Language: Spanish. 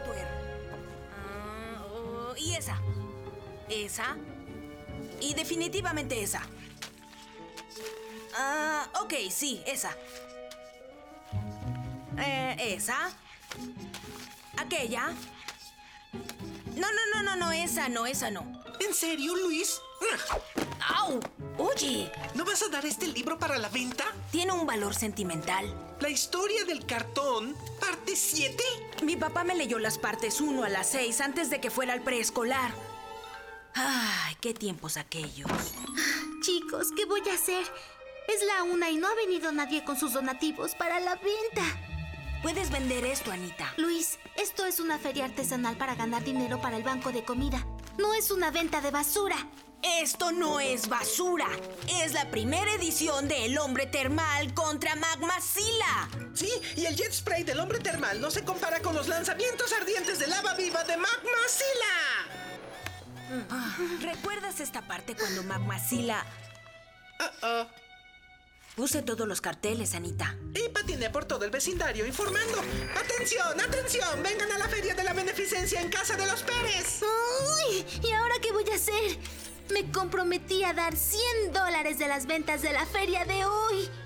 software. Y esa. Esa. Y definitivamente esa. Ok, sí, esa. Esa. Aquella. No, esa no. ¿En serio, Luis? ¡Au! Oye, ¿No vas a dar este libro para la venta? tiene un valor sentimental. La historia del cartón, parte 7. Mi papá me leyó las partes 1 a las 6 antes de que fuera al preescolar. Ay, qué tiempos aquellos. Chicos, ¿qué voy a hacer? Es la 1 y no ha venido nadie con sus donativos para la venta. Puedes vender esto, Anita. Luis, esto es una feria artesanal para ganar dinero para el banco de comida. No es una venta de basura. Esto no es basura. Es la primera edición de El Hombre Termal contra Magmazilla. Sí, y el jet spray del hombre termal no se compara con los lanzamientos ardientes de lava viva de Magmazilla. ¿Recuerdas esta parte cuando Magmazilla... Puse todos los carteles, Anita. Y patiné por todo el vecindario informando. ¡Atención, atención! ¡Vengan a la feria de la beneficencia en casa de los Pérez! ¡Uy! ¿Y ahora qué voy a hacer? Me comprometí a dar $100 de las ventas de la feria de hoy.